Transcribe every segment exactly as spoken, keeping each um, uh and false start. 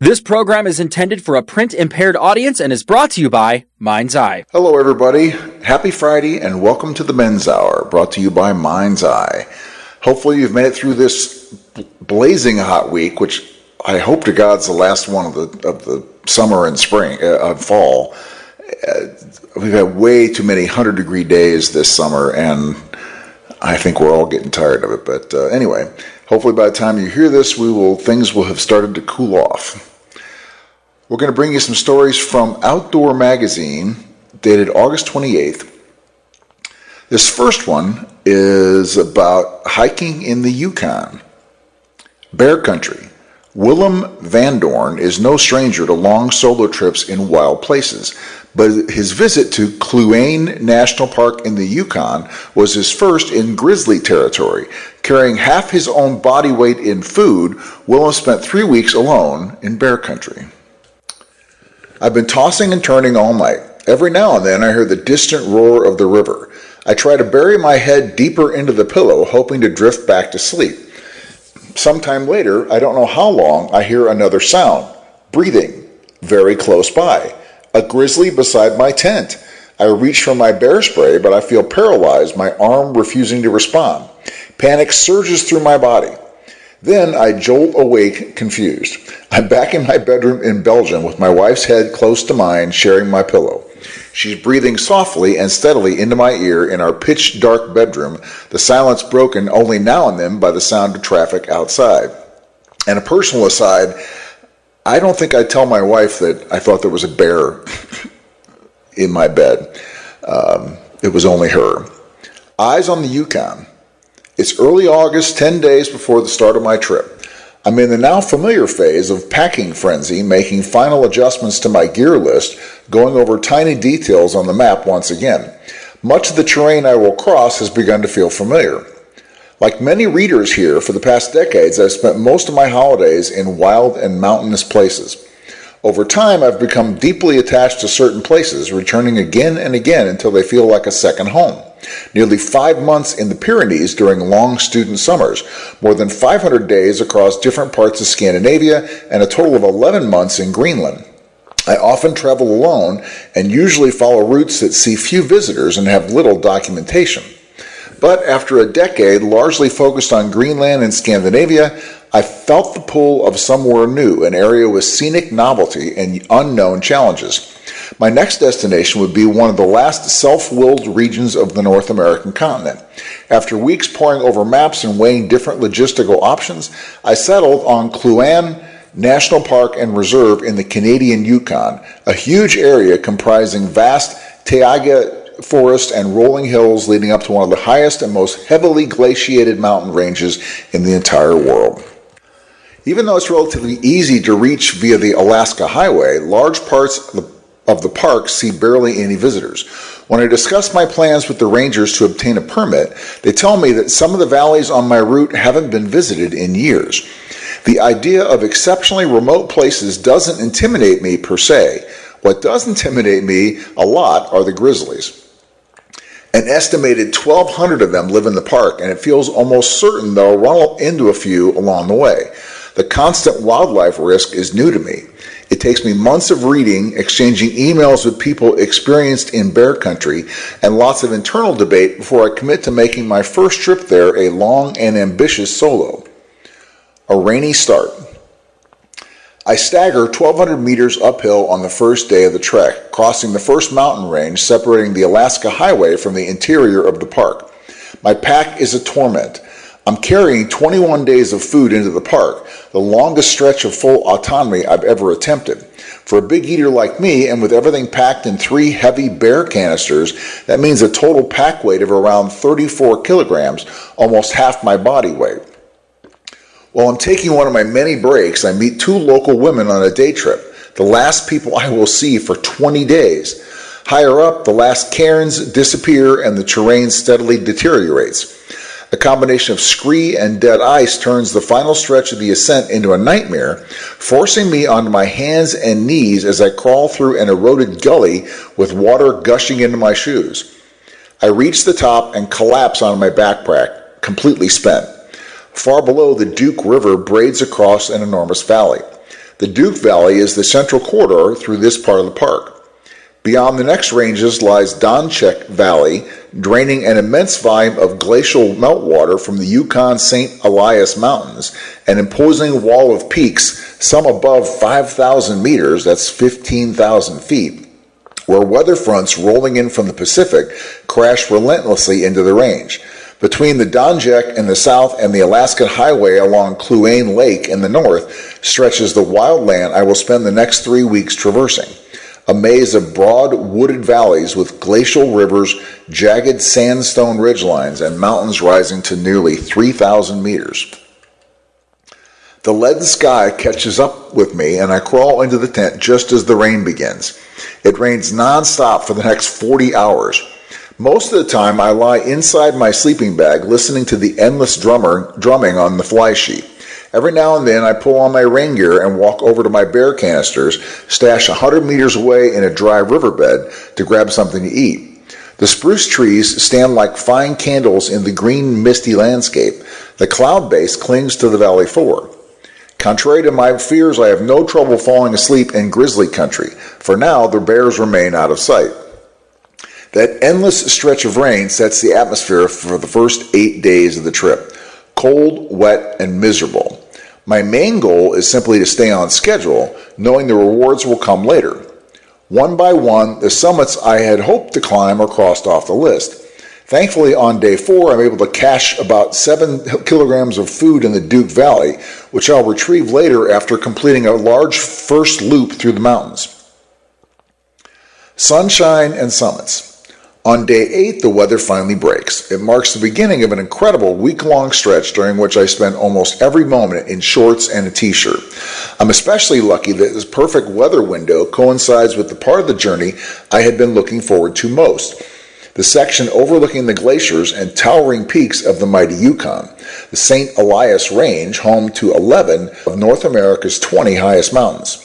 This program is intended for a print-impaired audience and is brought to you by Mind's Eye. Hello, everybody. Happy Friday, and welcome to the Men's Hour, brought to you by Mind's Eye. Hopefully you've made it through this blazing hot week, which I hope to God's the last one of the of the summer and spring, uh, fall. Uh, we've had way too many one hundred degree days this summer, and I think we're all getting tired of it. But uh, anyway, hopefully by the time you hear this, we will things will have started to cool off. We're going to bring you some stories from Outdoor Magazine, dated August twenty-eighth. This first one is about hiking in the Yukon. Bear Country. Willem Van Dorn is no stranger to long solo trips in wild places, but his visit to Kluane National Park in the Yukon was his first in grizzly territory. Carrying half his own body weight in food, Willem spent three weeks alone in bear country. I've been tossing and turning all night. Every now and then I hear the distant roar of the river. I try to bury my head deeper into the pillow, hoping to drift back to sleep. Sometime later, I don't know how long, I hear another sound. Breathing. Very close by. A grizzly beside my tent. I reach for my bear spray, but I feel paralyzed, my arm refusing to respond. Panic surges through my body. Then I jolt awake, confused. I'm back in my bedroom in Belgium with my wife's head close to mine, sharing my pillow. She's breathing softly and steadily into my ear in our pitch-dark bedroom, the silence broken only now and then by the sound of traffic outside. And a personal aside, I don't think I'd tell my wife that I thought there was a bear in my bed. Um, it was only her. Eyes on the Yukon. It's early August, ten days before the start of my trip. I'm in the now familiar phase of packing frenzy, making final adjustments to my gear list, going over tiny details on the map once again. Much of the terrain I will cross has begun to feel familiar. Like many readers here, for the past decades, I've spent most of my holidays in wild and mountainous places. Over time, I've become deeply attached to certain places, returning again and again until they feel like a second home. Nearly five months in the Pyrenees during long student summers, more than five hundred days across different parts of Scandinavia, and a total of eleven months in Greenland. I often travel alone and usually follow routes that see few visitors and have little documentation. But after a decade largely focused on Greenland and Scandinavia, I felt the pull of somewhere new, an area with scenic novelty and unknown challenges. My next destination would be one of the last self-willed regions of the North American continent. After weeks poring over maps and weighing different logistical options, I settled on Kluane National Park and Reserve in the Canadian Yukon, a huge area comprising vast taiga forest and rolling hills leading up to one of the highest and most heavily glaciated mountain ranges in the entire world. Even though it's relatively easy to reach via the Alaska Highway, large parts of the of the park see barely any visitors. When I discuss my plans with the rangers to obtain a permit, they tell me that some of the valleys on my route haven't been visited in years. The idea of exceptionally remote places doesn't intimidate me per se. What does intimidate me a lot are the grizzlies. An estimated twelve hundred of them live in the park, and it feels almost certain they'll run into a few along the way. The constant wildlife risk is new to me. It takes me months of reading, exchanging emails with people experienced in bear country, and lots of internal debate before I commit to making my first trip there a long and ambitious solo. A rainy start. I stagger twelve hundred meters uphill on the first day of the trek, crossing the first mountain range separating the Alaska Highway from the interior of the park. My pack is a torment. I'm carrying twenty-one days of food into the park, the longest stretch of full autonomy I've ever attempted. For a big eater like me, and with everything packed in three heavy bear canisters, that means a total pack weight of around thirty-four kilograms, almost half my body weight. While I'm taking one of my many breaks, I meet two local women on a day trip, the last people I will see for twenty days. Higher up, the last cairns disappear and the terrain steadily deteriorates. A combination of scree and dead ice turns the final stretch of the ascent into a nightmare, forcing me onto my hands and knees as I crawl through an eroded gully with water gushing into my shoes. I reach the top and collapse onto my backpack, completely spent. Far below, the Duke River braids across an enormous valley. The Duke Valley is the central corridor through this part of the park. Beyond the next ranges lies Donchek Valley, draining an immense volume of glacial meltwater from the Yukon Saint Elias Mountains, an imposing wall of peaks, some above five thousand meters, that's fifteen thousand feet, where weather fronts rolling in from the Pacific crash relentlessly into the range. Between the Donjek in the south and the Alaskan Highway along Kluane Lake in the north stretches the wild land I will spend the next three weeks traversing. A maze of broad, wooded valleys with glacial rivers, jagged sandstone ridgelines, and mountains rising to nearly three thousand meters. The leaden sky catches up with me, and I crawl into the tent just as the rain begins. It rains nonstop for the next forty hours. Most of the time, I lie inside my sleeping bag listening to the endless drummer drumming on the fly sheet. Every now and then I pull on my rain gear and walk over to my bear canisters, stashed one hundred meters away in a dry riverbed to grab something to eat. The spruce trees stand like fine candles in the green, misty landscape. The cloud base clings to the valley floor. Contrary to my fears, I have no trouble falling asleep in grizzly country. For now, the bears remain out of sight. That endless stretch of rain sets the atmosphere for the first eight days of the trip. Cold, wet, and miserable. My main goal is simply to stay on schedule, knowing the rewards will come later. One by one, the summits I had hoped to climb are crossed off the list. Thankfully, on day four, I'm able to cache about seven kilograms of food in the Duke Valley, which I'll retrieve later after completing a large first loop through the mountains. Sunshine and summits. On day eight, the weather finally breaks. It marks the beginning of an incredible week-long stretch during which I spend almost every moment in shorts and a t-shirt. I'm especially lucky that this perfect weather window coincides with the part of the journey I had been looking forward to most. The section overlooking the glaciers and towering peaks of the mighty Yukon, the Saint Elias Range, home to eleven of North America's twenty highest mountains.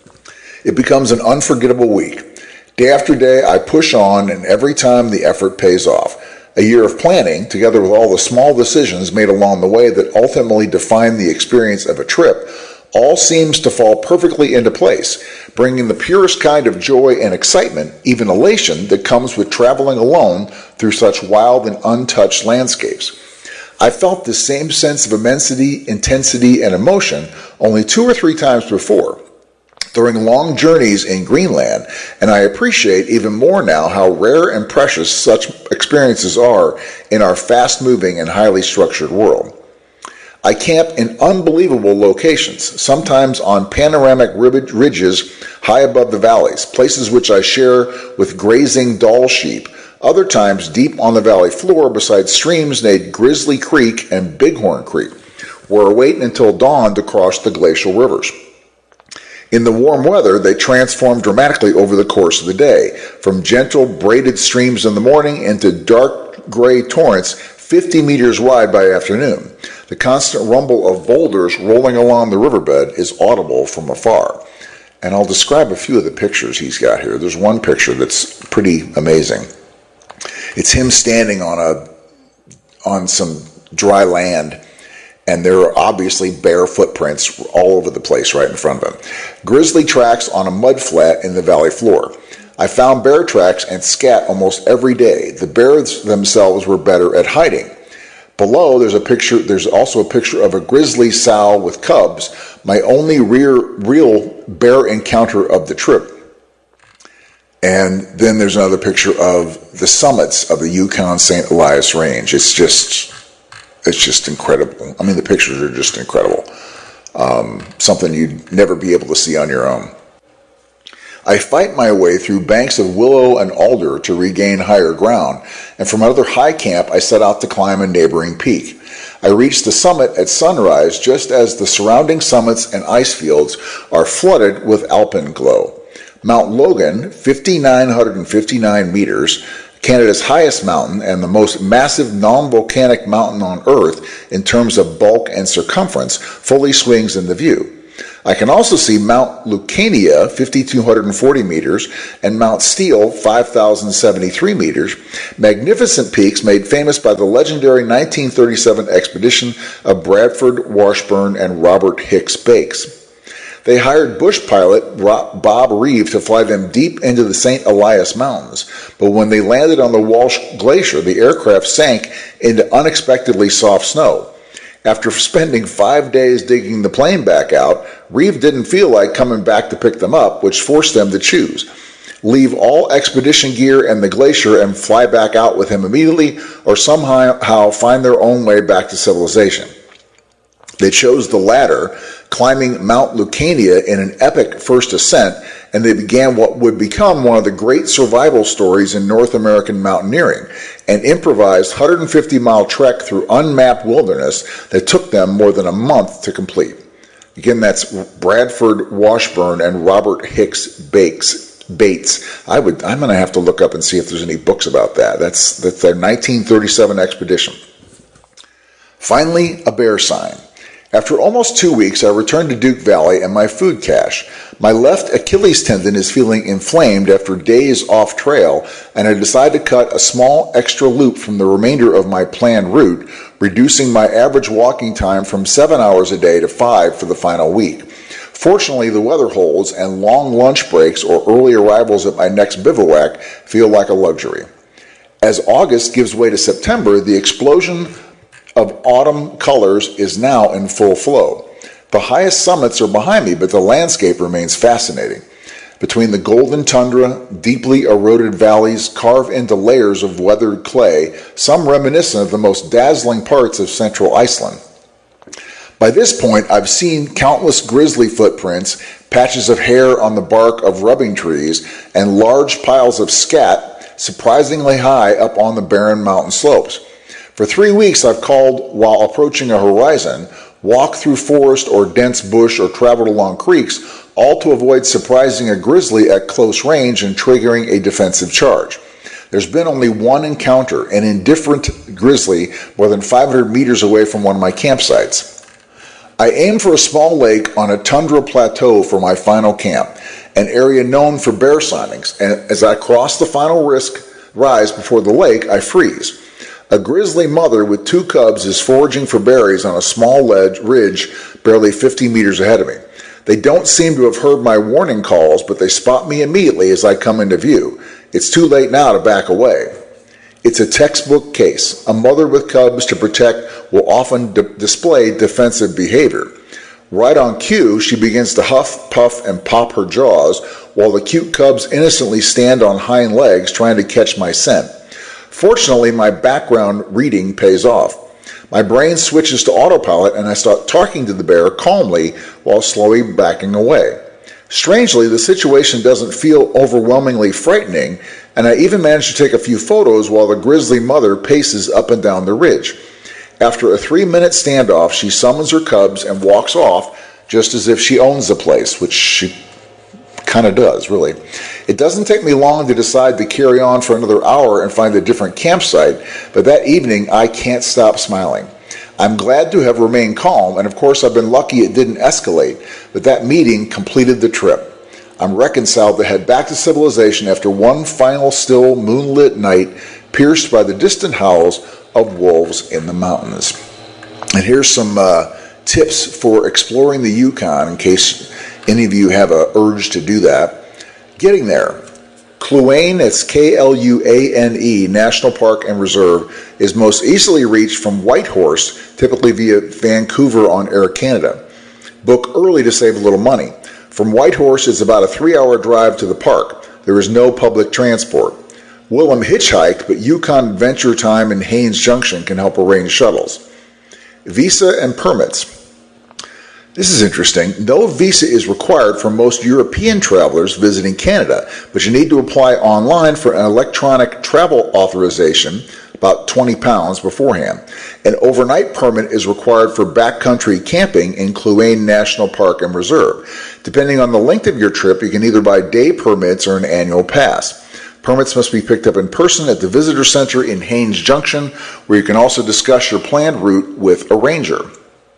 It becomes an unforgettable week. Day after day, I push on, and every time the effort pays off. A year of planning, together with all the small decisions made along the way that ultimately define the experience of a trip, all seems to fall perfectly into place, bringing the purest kind of joy and excitement, even elation, that comes with traveling alone through such wild and untouched landscapes. I felt the same sense of immensity, intensity, and emotion only two or three times before, during long journeys in Greenland, and I appreciate even more now how rare and precious such experiences are in our fast-moving and highly structured world. I camp in unbelievable locations, sometimes on panoramic ridges high above the valleys, places which I share with grazing Dall sheep, other times deep on the valley floor beside streams named Grizzly Creek and Bighorn Creek, where I wait until dawn to cross the glacial rivers. In the warm weather, they transform dramatically over the course of the day, from gentle braided streams in the morning into dark gray torrents fifty meters wide by afternoon. The constant rumble of boulders rolling along the riverbed is audible from afar. And I'll describe a few of the pictures he's got here. There's one picture that's pretty amazing. It's him standing on a on some dry land, and there are obviously bare footprints all over the place right in front of him. Grizzly tracks on a mud flat in the valley floor. I found bear tracks and scat almost every day. The bears themselves were better at hiding. Below, there's a picture. There's also a picture of a grizzly sow with cubs, my only rear, real bear encounter of the trip. And then there's another picture of the summits of the Yukon Saint Elias Range. It's just... It's just incredible. I mean, the pictures are just incredible. Um, something you'd never be able to see on your own. I fight my way through banks of willow and alder to regain higher ground, and from another high camp, I set out to climb a neighboring peak. I reach the summit at sunrise just as the surrounding summits and ice fields are flooded with alpenglow. Mount Logan, five thousand nine hundred fifty-nine meters, Canada's highest mountain and the most massive non-volcanic mountain on Earth in terms of bulk and circumference, fully swings into view. I can also see Mount Lucania, five thousand two hundred forty meters, and Mount Steele, five thousand seventy-three meters, magnificent peaks made famous by the legendary nineteen thirty-seven expedition of Bradford, Washburn, and Robert Hicks Bakes. They hired bush pilot Bob Reeve to fly them deep into the Saint Elias Mountains, but when they landed on the Walsh Glacier, the aircraft sank into unexpectedly soft snow. After spending five days digging the plane back out, Reeve didn't feel like coming back to pick them up, which forced them to choose. Leave all expedition gear and the glacier and fly back out with him immediately, or somehow find their own way back to civilization. They chose the latter, climbing Mount Lucania in an epic first ascent, and they began what would become one of the great survival stories in North American mountaineering, an improvised one hundred fifty mile trek through unmapped wilderness that took them more than a month to complete. Again, that's Bradford Washburn and Robert Hicks Bates. Bates. I would. I'm going to have to look up and see if there's any books about that. That's that's their nineteen thirty-seven expedition. Finally, a bear sign. After almost two weeks, I returned to Duke Valley and my food cache. My left Achilles tendon is feeling inflamed after days off trail, and I decided to cut a small extra loop from the remainder of my planned route, reducing my average walking time from seven hours a day to five for the final week. Fortunately, the weather holds, and long lunch breaks or early arrivals at my next bivouac feel like a luxury. As August gives way to September, the explosion of autumn colors is now in full flow. The highest summits are behind me, but the landscape remains fascinating. Between the golden tundra, deeply eroded valleys carved into layers of weathered clay, some reminiscent of the most dazzling parts of central Iceland. By this point, I've seen countless grizzly footprints, patches of hair on the bark of rubbing trees, and large piles of scat surprisingly high up on the barren mountain slopes. For three weeks, I've called while approaching a horizon, walked through forest or dense bush, or traveled along creeks, all to avoid surprising a grizzly at close range and triggering a defensive charge. There's been only one encounter, an indifferent grizzly more than five hundred meters away from one of my campsites. I aim for a small lake on a tundra plateau for my final camp, an area known for bear sightings, and as I cross the final risk rise before the lake, I freeze. A grizzly mother with two cubs is foraging for berries on a small ledge ridge barely fifty meters ahead of me. They don't seem to have heard my warning calls, but they spot me immediately as I come into view. It's too late now to back away. It's a textbook case. A mother with cubs to protect will often d- display defensive behavior. Right on cue, she begins to huff, puff, and pop her jaws, while the cute cubs innocently stand on hind legs trying to catch my scent. Fortunately, my background reading pays off. My brain switches to autopilot, and I start talking to the bear calmly while slowly backing away. Strangely, the situation doesn't feel overwhelmingly frightening, and I even manage to take a few photos while the grizzly mother paces up and down the ridge. After a three-minute standoff, she summons her cubs and walks off just as if she owns the place, which she kind of does, really. It doesn't take me long to decide to carry on for another hour and find a different campsite, but that evening I can't stop smiling. I'm glad to have remained calm, and of course I've been lucky it didn't escalate, but that meeting completed the trip. I'm reconciled to head back to civilization after one final still moonlit night pierced by the distant howls of wolves in the mountains. And here's some uh, tips for exploring the Yukon in case any of you have an urge to do that. Getting there. Kluane, it's K L U A N E, National Park and Reserve, is most easily reached from Whitehorse, typically via Vancouver on Air Canada. Book early to save a little money. From Whitehorse, it's about a three-hour drive to the park. There is no public transport. Willem hitchhiked, but Yukon Adventure Time in Haines Junction can help arrange shuttles. Visa and permits. This is interesting. No visa is required for most European travelers visiting Canada, but you need to apply online for an electronic travel authorization, about twenty pounds beforehand. An overnight permit is required for backcountry camping in Kluane National Park and Reserve. Depending on the length of your trip, you can either buy day permits or an annual pass. Permits must be picked up in person at the Visitor Center in Haines Junction, where you can also discuss your planned route with a ranger.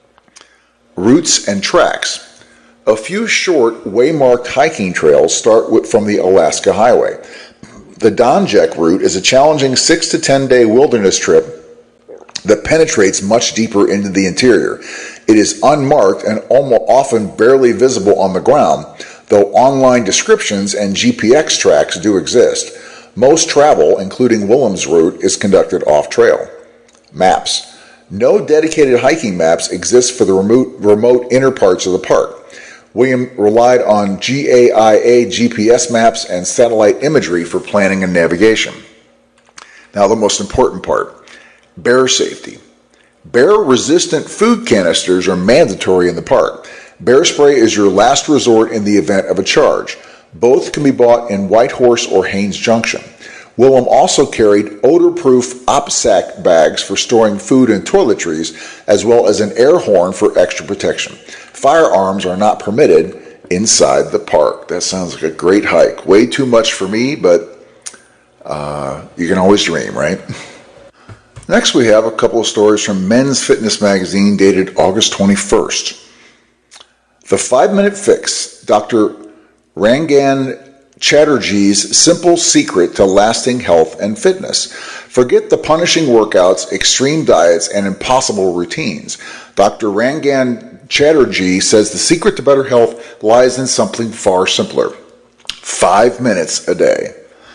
Routes and tracks. A few short, waymarked hiking trails start with, from the Alaska Highway. The Donjek route is a challenging six to ten day wilderness trip that penetrates much deeper into the interior. It is unmarked and almost often barely visible on the ground, though online descriptions and G P S tracks do exist. Most travel, including Willem's route, is conducted off-trail. Maps. No dedicated hiking maps exist for the remote, remote inner parts of the park. William relied on G A I A G P S maps and satellite imagery for planning and navigation. Now the most important part, bear safety. Bear-resistant food canisters are mandatory in the park. Bear spray is your last resort in the event of a charge. Both can be bought in Whitehorse or Haines Junction. Willem also carried odor-proof OPSAC bags for storing food and toiletries, as well as an air horn for extra protection. Firearms are not permitted inside the park. That sounds like a great hike. Way too much for me, but uh, you can always dream, right? Next, we have a couple of stories from Men's Fitness magazine dated August twenty-first. The Five-Minute Fix, Doctor Rangan Chatterjee's simple secret to lasting health and fitness. Forget the punishing workouts, extreme diets, and impossible routines. Doctor Rangan Chatterjee says the secret to better health lies in something far simpler. Five minutes a day.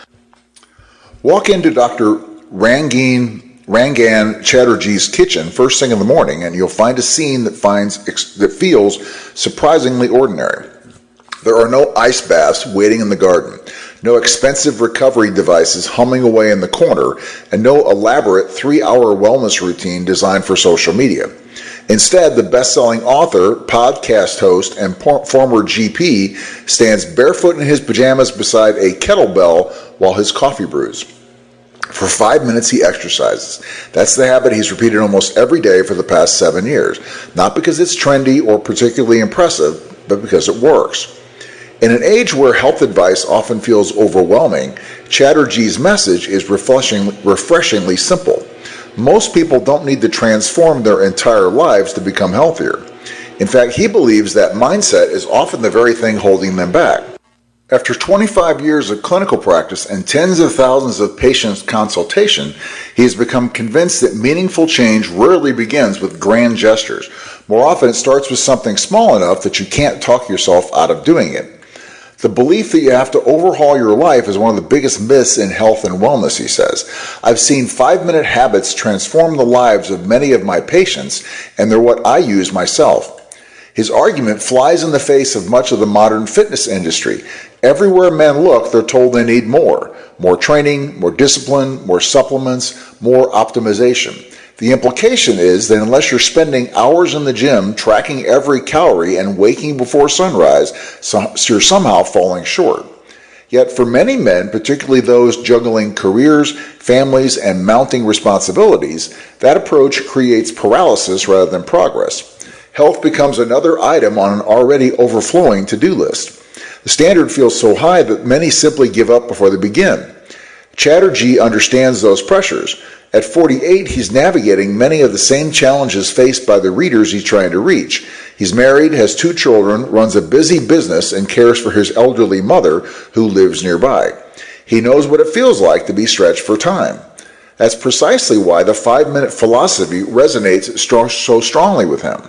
Walk into Doctor Rangan Rangan Chatterjee's kitchen first thing in the morning, and you'll find a scene that finds that feels surprisingly ordinary. There are no ice baths waiting in the garden, no expensive recovery devices humming away in the corner, and no elaborate three-hour wellness routine designed for social media. Instead, the best-selling author, podcast host, and por- former G P stands barefoot in his pajamas beside a kettlebell while his coffee brews. For five minutes, he exercises. That's the habit he's repeated almost every day for the past seven years. Not because it's trendy or particularly impressive, but because it works. In an age where health advice often feels overwhelming, Chatterjee's message is refreshing, refreshingly simple. Most people don't need to transform their entire lives to become healthier. In fact, he believes that mindset is often the very thing holding them back. After twenty-five years of clinical practice and tens of thousands of patients' consultation, he has become convinced that meaningful change rarely begins with grand gestures. More often, it starts with something small enough that you can't talk yourself out of doing it. The belief that you have to overhaul your life is one of the biggest myths in health and wellness, he says. I've seen five-minute habits transform the lives of many of my patients, and they're what I use myself. His argument flies in the face of much of the modern fitness industry. Everywhere men look, they're told they need more. More training, more discipline, more supplements, more optimization. The implication is that unless you're spending hours in the gym tracking every calorie and waking before sunrise, so you're somehow falling short. Yet for many men, particularly those juggling careers, families, and mounting responsibilities, that approach creates paralysis rather than progress. Health becomes another item on an already overflowing to-do list. The standard feels so high that many simply give up before they begin. Chatterjee understands those pressures. At forty-eight, he's navigating many of the same challenges faced by the readers he's trying to reach. He's married, has two children, runs a busy business, and cares for his elderly mother who lives nearby. He knows what it feels like to be stretched for time. That's precisely why the five-minute philosophy resonates strong, so strongly with him.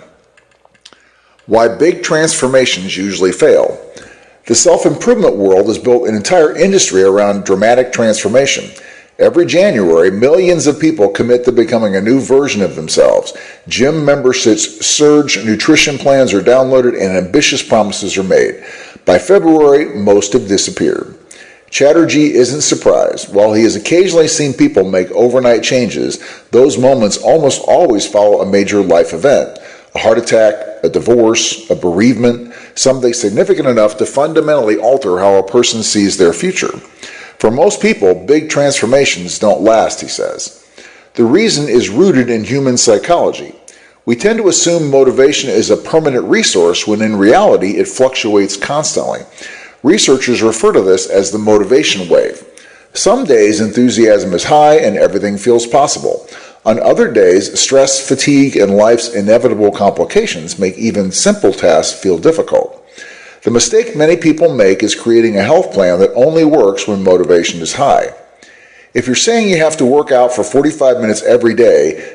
Why big transformations usually fail. The self-improvement world has built an entire industry around dramatic transformation. Every January, millions of people commit to becoming a new version of themselves. Gym memberships surge, nutrition plans are downloaded, and ambitious promises are made. By February, most have disappeared. Chatterjee isn't surprised. While he has occasionally seen people make overnight changes, those moments almost always follow a major life event. A heart attack, a divorce, a bereavement, something significant enough to fundamentally alter how a person sees their future. For most people, big transformations don't last, he says. The reason is rooted in human psychology. We tend to assume motivation is a permanent resource when in reality it fluctuates constantly. Researchers refer to this as the motivation wave. Some days enthusiasm is high and everything feels possible. On other days, stress, fatigue, and life's inevitable complications make even simple tasks feel difficult. The mistake many people make is creating a health plan that only works when motivation is high. If you're saying you have to work out for forty-five minutes every day,